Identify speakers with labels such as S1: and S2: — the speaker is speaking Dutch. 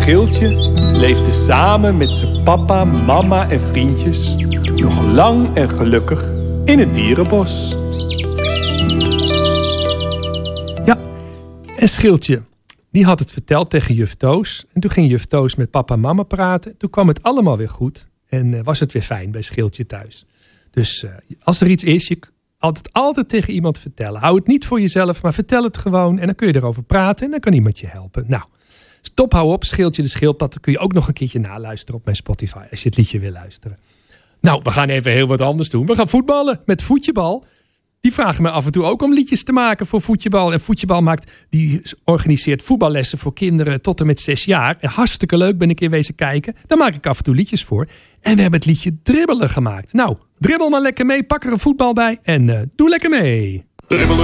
S1: Schildje leefde samen met zijn papa, mama en vriendjes nog lang en gelukkig in het dierenbos. Ja, en Schildje, die had het verteld tegen juf Toos. En toen ging juf Toos met papa en mama praten. Toen kwam het allemaal weer goed. En was het weer fijn bij Schildje thuis. Dus als er iets is, je altijd tegen iemand vertellen. Hou het niet voor jezelf, maar vertel het gewoon. En dan kun je erover praten en dan kan iemand je helpen. Nou, stop, hou op, Schildje de Schildpad. Dat kun je ook nog een keertje naluisteren op mijn Spotify. Als je het liedje wil luisteren. Nou, we gaan even heel wat anders doen. We gaan voetballen met Voetjebal. Die vragen me af en toe ook om liedjes te maken voor Voetjebal. En Voetjebal die organiseert voetballessen voor kinderen tot en met 6 jaar. En hartstikke leuk, ben ik in wezen kijken. Daar maak ik af en toe liedjes voor. En we hebben het liedje Dribbelen gemaakt. Nou, dribbel maar lekker mee, pak er een voetbal bij en doe lekker mee.
S2: Dribbelen,